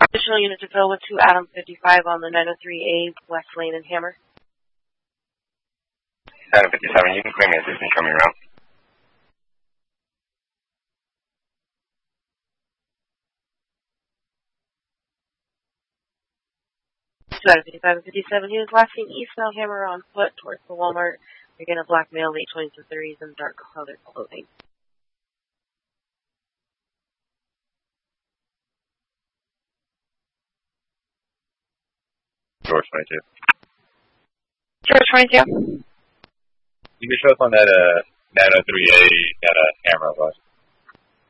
Additional unit to fill with 2 Adam 55 on the 903A West Lane and Hammer. Adam 57, you can claim me assistant coming around. Adam 55 and 57 units last seen eastbound Hammer on foot towards the Walmart. Again, a black male, late 20s to 30s, in dark colored clothing. George 22. George 22. You can show up on that 903A Hammer West.